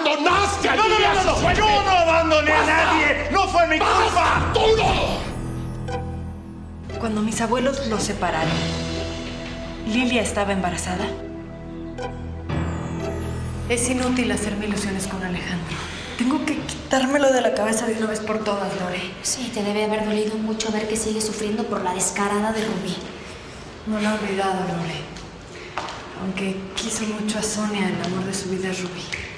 abandonaste a Lilia a su suerte! ¡Yo no abandoné a nadie! ¡No fue mi culpa! ¡Tú no! Cuando mis abuelos los separaron, Lilia estaba embarazada. Es inútil hacerme ilusiones con Alejandro. Tengo que quitármelo de la cabeza de una vez por todas, Lore. Sí, te debe haber dolido mucho ver que sigue sufriendo por la descarada de Rubí. No lo he olvidado, Lore. Aunque quiso mucho a Sonia, el amor de su vida es Rubí.